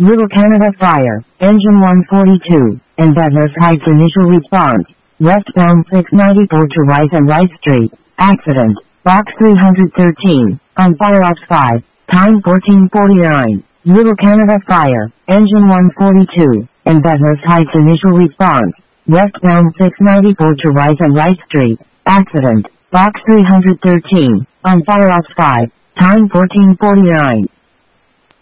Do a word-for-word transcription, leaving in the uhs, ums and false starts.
Little Canada Fire, Engine one forty-two, Embeddlers Heights initial response, westbound six ninety-four to Rice and Rice Street, accident, box three hundred thirteen, on fire ops five, time fourteen forty-nine, Little Canada Fire, Engine one forty-two, Embeddlers Heights initial response, westbound six ninety-four to Rice and Rice Street, accident, box three hundred thirteen, on fire ops five, time fourteen forty-nine.